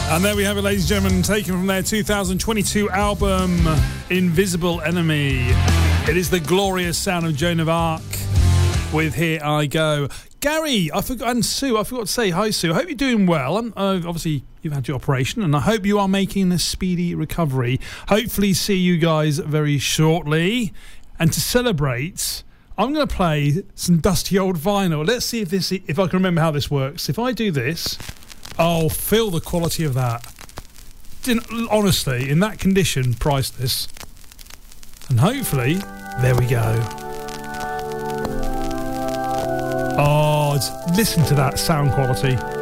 And there we have it, ladies and gentlemen, taken from their 2022 album, Invisible Enemy. It is the glorious sound of Joan of Arc with Here I Go. Gary, and Sue, I forgot to say hi, Sue. I hope you're doing well. Obviously, you've had your operation, and I hope you are making a speedy recovery. Hopefully see you guys very shortly. And to celebrate, I'm going to play some dusty old vinyl. Let's see if I can remember how this works. If I do this... Oh, feel the quality of that. Honestly, in that condition, priceless. And hopefully, there we go. Oh, listen to that sound quality.